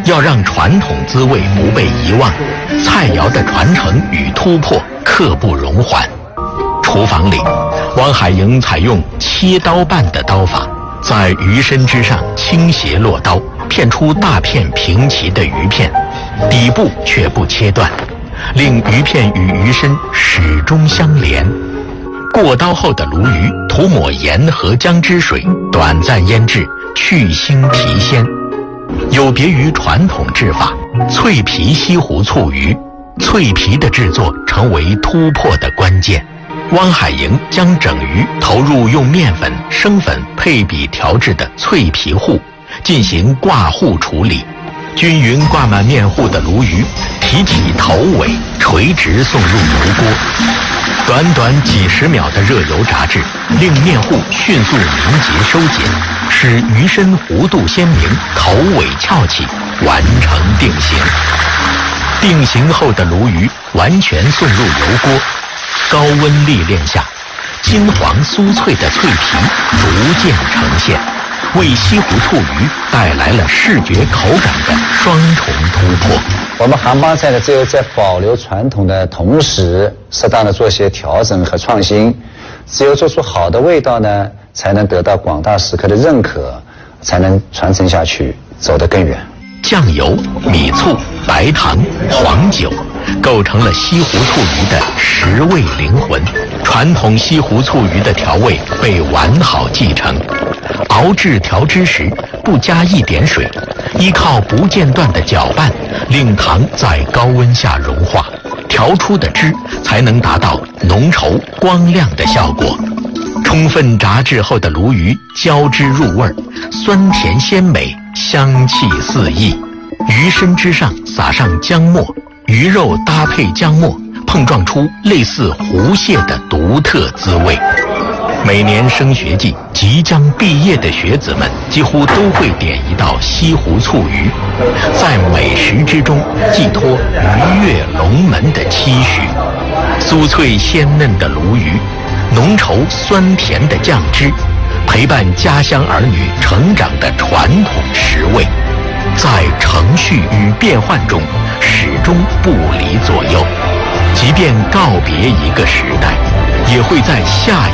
要让传统滋味不被遗忘，菜肴的传承与突破刻不容缓。厨房里，汪海营采用切刀拌的刀法，在鱼身之上倾斜落刀，片出大片平齐的鱼片，底部却不切断，令鱼片与鱼身始终相连。过刀后的鲈鱼涂抹盐和姜汁水，短暂腌制，去腥提鲜。有别于传统制法，脆皮西湖醋鱼，脆皮的制作成为突破的关键。汪海营将整鱼投入用面粉、生粉配比调制的脆皮糊，进行挂糊处理。均匀挂满面糊的鲈鱼，提起头尾，垂直送入油锅。短短几十秒的热油炸制，令面糊迅速凝结收紧，使鱼身弧度鲜明，头尾翘起，完成定型。定型后的鲈鱼完全送入油锅，高温历练下，金黄酥脆的脆皮逐渐呈现，为西湖醋鱼带来了视觉口感的双重突破。 我们杭帮菜呢，只有在保留传统的同时，适当的做些调整和创新，只有做出好的味道呢，才能得到广大食客的认可，才能传承下去，走得更远。 酱油、米醋、白糖、黄酒构成了西湖醋鱼的食味灵魂。传统西湖醋鱼的调味被完好继承，熬制调汁时不加一点水，依靠不间断的搅拌，令糖在高温下融化，调出的汁才能达到浓稠光亮的效果。充分炸制后的鲈鱼胶汁入味，酸甜鲜美，香气四溢。鱼身之上撒上姜末，鱼肉搭配姜末，碰撞出类似湖蟹的独特滋味。每年升学季即将毕业的学子们几乎都会点一道西湖醋鱼，在美食之中寄托鱼跃龙门的期许。酥脆鲜嫩的鲈鱼，浓稠酸甜的酱汁，陪伴家乡儿女成长的传统食味，在程序与变换中始终不离左右。即便告别一个时代，也会在下